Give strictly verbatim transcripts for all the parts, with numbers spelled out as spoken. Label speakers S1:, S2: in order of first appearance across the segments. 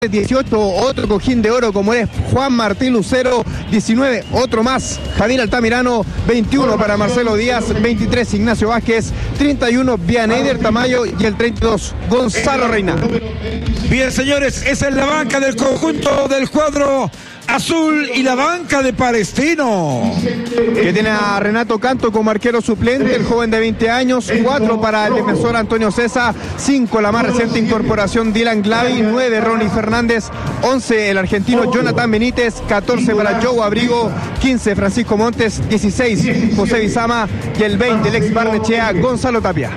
S1: dieciocho, otro cojín de oro como es Juan Martín Lucero, diecinueve, otro más, Javier Altamirano, veintiuno para Marcelo Díaz, veintitrés Ignacio Vázquez, treinta y uno Vianeyder Tamayo y el treinta y dos Gonzalo Reina.
S2: Bien, señores, esa es la banca del conjunto del cuadro azul y la banca de Palestino,
S1: que tiene a Renato Canto como arquero suplente, el joven de veinte años, cuatro para el defensor Antonio Cesa, cinco la más reciente incorporación Dylan Glavi, nueve Ronnie Fernández, once el argentino Jonathan Benítez, catorce para Joe Abrigo, quince Francisco Montes, dieciséis José Bizama y el veinte el ex Barnechea Gonzalo Tapia.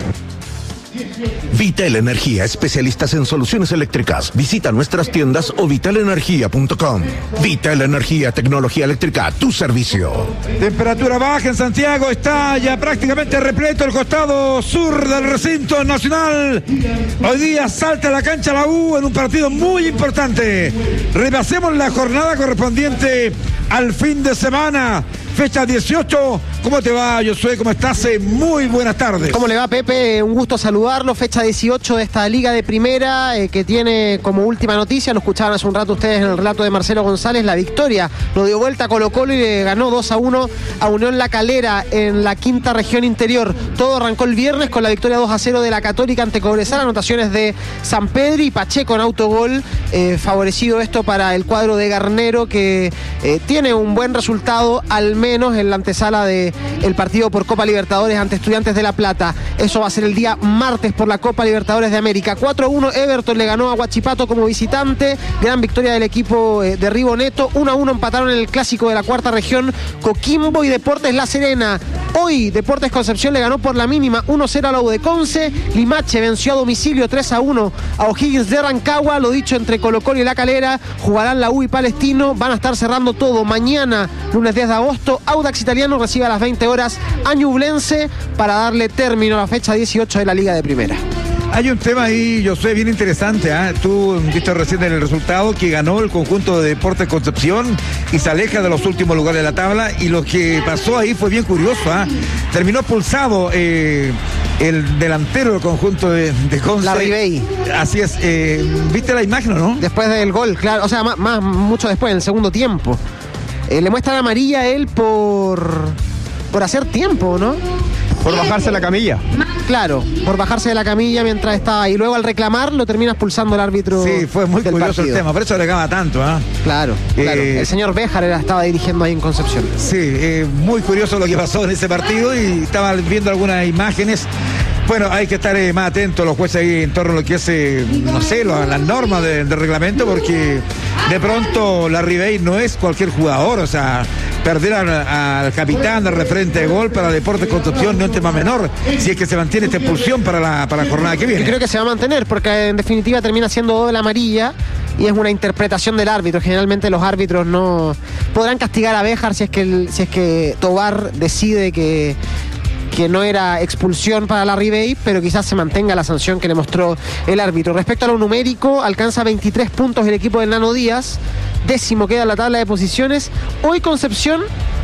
S3: Vital Energía, especialistas en soluciones eléctricas. Visita nuestras tiendas o vital energía punto com. Vital Energía, tecnología eléctrica, tu servicio.
S2: Temperatura baja en Santiago, está ya prácticamente repleto el costado sur del recinto nacional. Hoy día salta a la cancha la U en un partido muy importante. Repasemos la jornada correspondiente al fin de semana. Fecha dieciocho, ¿cómo te va, Josué? ¿Cómo estás? Muy buenas tardes.
S4: ¿Cómo le va, Pepe? Un gusto saludarlo. Fecha dieciocho de esta Liga de Primera, eh, que tiene como última noticia, lo escuchaban hace un rato ustedes en el relato de Marcelo González, la victoria. Lo dio vuelta a Colo-Colo y le ganó dos a uno a Unión La Calera en la quinta región interior. Todo arrancó el viernes con la victoria dos a cero de la Católica ante Cobresal, anotaciones de San Pedro y Pacheco en autogol, eh, favorecido esto para el cuadro de Garnero, que eh, tiene un buen resultado, al menos en la antesala del partido por Copa Libertadores ante Estudiantes de La Plata. Eso va a ser el día martes por la Copa Libertadores de América. cuatro a uno Everton le ganó a Huachipato como visitante, gran victoria del equipo de Riboneto. uno a uno empataron en el clásico de la cuarta región Coquimbo y Deportes La Serena. Hoy Deportes Concepción le ganó por la mínima uno a cero a la U de Conce. Limache venció a domicilio tres a uno a O'Higgins de Rancagua. Lo dicho, entre Colo-Colo y La Calera jugarán la U y Palestino. Van a estar cerrando todo mañana, lunes diez de agosto. Audax Italiano recibe a las veinte horas a Ñublense para darle término a la fecha dieciocho de la Liga de Primera.
S2: Hay un tema ahí, yo sé, bien interesante, ¿eh? Tú viste recién en el resultado que ganó el conjunto de Deportes Concepción y se aleja de los últimos lugares de la tabla, y lo que pasó ahí fue bien curioso, ¿eh? Terminó expulsado eh, el delantero del conjunto de, de Conce.
S4: La Ribey.
S2: Así es, eh, ¿viste la imagen o no?
S4: Después del gol, claro, o sea, más, más mucho después, en el segundo tiempo. Eh, le muestran amarilla a él por, por hacer tiempo, ¿no?
S1: Por bajarse de la camilla.
S4: Claro, por bajarse de la camilla mientras estaba. Y luego al reclamar lo termina expulsando el árbitro.
S2: Sí, fue muy curioso partido. El tema, por eso alegaba tanto, ¿eh?
S4: Claro, claro. Eh, el señor Béjar era, estaba dirigiendo ahí en Concepción.
S2: Sí, eh, muy curioso lo que pasó en ese partido y estaba viendo algunas imágenes. Bueno, hay que estar eh, más atentos los jueces ahí en torno a lo que es, eh, no sé, lo, las normas del de reglamento, porque de pronto la Ribey no es cualquier jugador, o sea, perder al capitán, al referente de gol para Deportes Concepción no es un tema menor, si es que se mantiene esta expulsión para la, para la jornada que viene.
S4: Yo creo que se va a mantener, porque en definitiva termina siendo doble amarilla y es una interpretación del árbitro. Generalmente los árbitros no podrán castigar a Béjar si es que, el, si es que Tobar decide que... que no era expulsión para la Ribey, pero quizás se mantenga la sanción que le mostró el árbitro. Respecto a lo numérico, alcanza veintitrés puntos el equipo del Nano Díaz, décimo queda en la tabla de posiciones. Hoy Concepción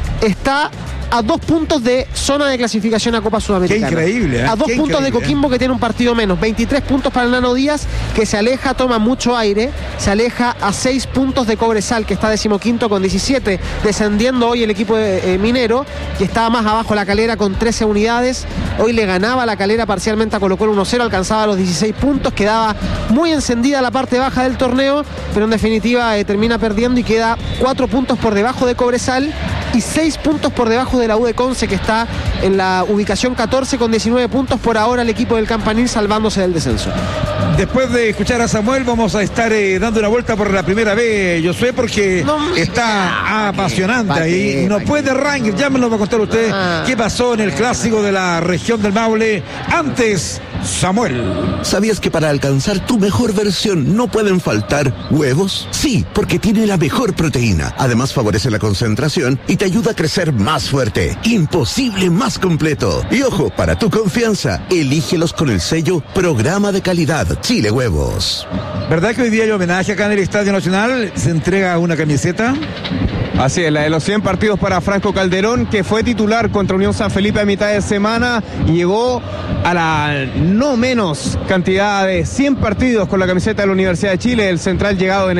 S4: está a dos puntos de zona de clasificación a Copa Sudamericana.
S2: Qué increíble, ¿eh?
S4: A dos
S2: Qué
S4: puntos
S2: increíble,
S4: de Coquimbo, ¿eh? Que tiene un partido menos. veintitrés puntos para el Nano Díaz, que se aleja, toma mucho aire, se aleja a seis puntos de Cobresal, que está decimoquinto con diecisiete, descendiendo hoy el equipo de, eh, minero, que estaba más abajo La Calera con trece unidades. Hoy le ganaba La Calera parcialmente a Colo-Colo uno a cero, alcanzaba los dieciséis puntos, quedaba muy encendida la parte baja del torneo, pero en definitiva eh, termina perdiendo y queda cuatro puntos por debajo de Cobresal y seis puntos por debajo de la U de Conce, que está en la ubicación catorce con diecinueve puntos. Por ahora el equipo del Campanil salvándose del descenso.
S2: Después de escuchar a Samuel vamos a estar eh, dando una vuelta por la primera vez, Josué, porque no, está ah, apasionante ahí. Nos puede Ranger, ya me lo va a contar usted ah. qué pasó en el clásico de la región del Maule. Antes, Samuel.
S3: ¿Sabías que para alcanzar tu mejor versión no pueden faltar huevos? Sí, porque tiene la mejor proteína. Además favorece la concentración y te ayuda a crecer más fuerte. Imposible más completo. Y ojo, para tu confianza, elígelos con el sello Programa de Calidad Chile Huevos.
S2: ¿Verdad que hoy día hay homenaje acá en el Estadio Nacional? ¿Se entrega una camiseta?
S1: Así es, la de los cien partidos para Franco Calderón, que fue titular contra Unión San Felipe a mitad de semana y llegó a la no menos cantidad de cien partidos con la camiseta de la Universidad de Chile, el central llegado en